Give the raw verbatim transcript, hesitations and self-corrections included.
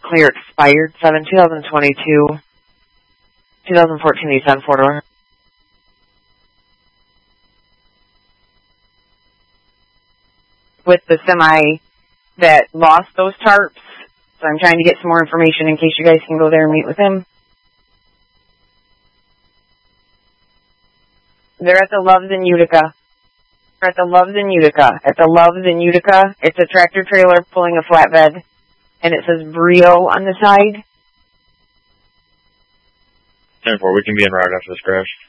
clear expired seven two thousand twenty-two, two thousand fourteen Nissan four-door. With the semi that lost those tarps. So I'm trying to get some more information in case you guys can go there and meet with him. They're at the Loves in Utica. They're at the Loves in Utica. At the Loves in Utica, it's a tractor trailer pulling a flatbed. And it says Brio on the side. ten four, we can be en route after this crash.